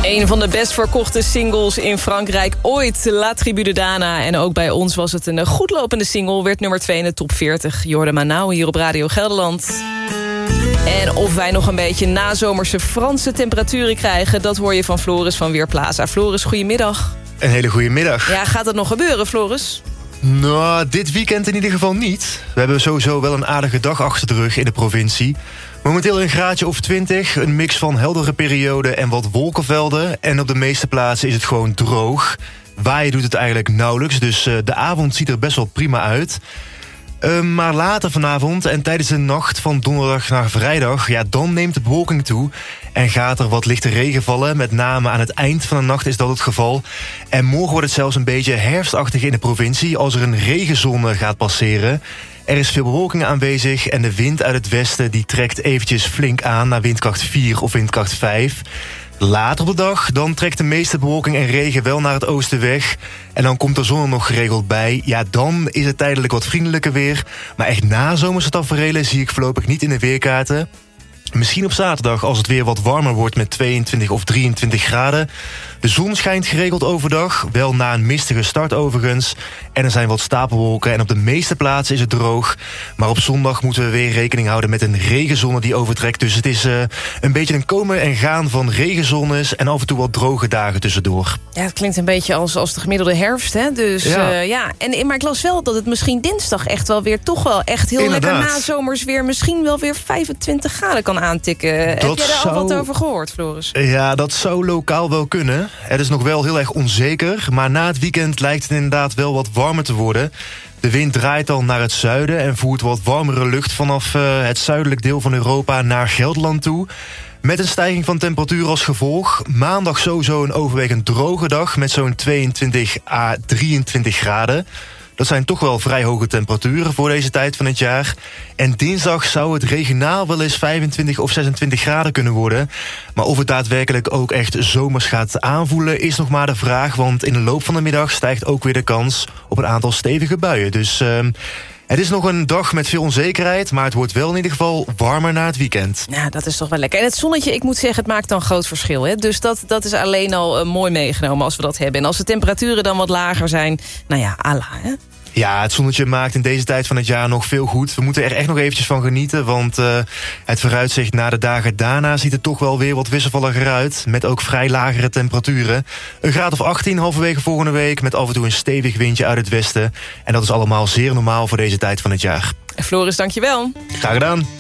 Een van de best verkochte singles in Frankrijk ooit, La Tribu de Dana. En ook bij ons was het een goed lopende single, werd nummer 2 in de top 40. Jordan Manau hier op Radio Gelderland. En of wij nog een beetje nazomerse Franse temperaturen krijgen, dat hoor je van Floris van Weerplaza. Floris, goedemiddag. Een hele goede middag. Ja, gaat het nog gebeuren, Floris? Nou, dit weekend in ieder geval niet. We hebben sowieso wel een aardige dag achter de rug in de provincie. Momenteel een graadje of 20, een mix van heldere perioden en wat wolkenvelden. En op de meeste plaatsen is het gewoon droog. Waaien doet het eigenlijk nauwelijks, dus de avond ziet er best wel prima uit. Maar later vanavond en tijdens de nacht van donderdag naar vrijdag, ja, dan neemt de bewolking toe en gaat er wat lichte regen vallen. Met name aan het eind van de nacht is dat het geval. En morgen wordt het zelfs een beetje herfstachtig in de provincie als er een regenzone gaat passeren. Er is veel bewolking aanwezig en de wind uit het westen die trekt eventjes flink aan naar windkracht 4 of windkracht 5. Later op de dag, dan trekt de meeste bewolking en regen wel naar het oosten weg. En dan komt de zon er nog geregeld bij. Ja, dan is het tijdelijk wat vriendelijker weer. Maar echt nazomerse taferelen zie ik voorlopig niet in de weerkaarten. Misschien op zaterdag als het weer wat warmer wordt met 22 of 23 graden. De zon schijnt geregeld overdag, wel na een mistige start overigens. En er zijn wat stapelwolken en op de meeste plaatsen is het droog. Maar op zondag moeten we weer rekening houden met een regenzone die overtrekt. Dus het is een beetje een komen en gaan van regenzones en af en toe wat droge dagen tussendoor. Ja, het klinkt een beetje als de gemiddelde herfst, hè? Dus ja. Maar ik las wel dat het misschien dinsdag echt wel weer toch wel echt heel Inderdaad. lekker nazomers weer misschien wel weer 25 graden kan aantikken. Heb jij daar al wat over gehoord, Floris? Ja, dat zou lokaal wel kunnen. Het is nog wel heel erg onzeker, maar na het weekend lijkt het inderdaad wel wat warmer te worden. De wind draait al naar het zuiden en voert wat warmere lucht vanaf het zuidelijk deel van Europa naar Gelderland toe. Met een stijging van temperatuur als gevolg. Maandag sowieso een overwegend droge dag met zo'n 22 à 23 graden. Dat zijn toch wel vrij hoge temperaturen voor deze tijd van het jaar. En dinsdag zou het regionaal wel eens 25 of 26 graden kunnen worden. Maar of het daadwerkelijk ook echt zomers gaat aanvoelen is nog maar de vraag. Want in de loop van de middag stijgt ook weer de kans op een aantal stevige buien. Dus het is nog een dag met veel onzekerheid, maar het wordt wel in ieder geval warmer na het weekend. Ja, dat is toch wel lekker. En het zonnetje, ik moet zeggen, het maakt dan groot verschil. Hè? Dus dat is alleen al mooi meegenomen als we dat hebben. En als de temperaturen dan wat lager zijn, nou ja, Allah, hè? Ja, het zonnetje maakt in deze tijd van het jaar nog veel goed. We moeten er echt nog eventjes van genieten, want het vooruitzicht na de dagen daarna ziet er toch wel weer wat wisselvalliger uit. Met ook vrij lagere temperaturen. Een graad of 18 halverwege volgende week met af en toe een stevig windje uit het westen. En dat is allemaal zeer normaal voor deze tijd van het jaar. Floris, dankjewel. Graag gedaan.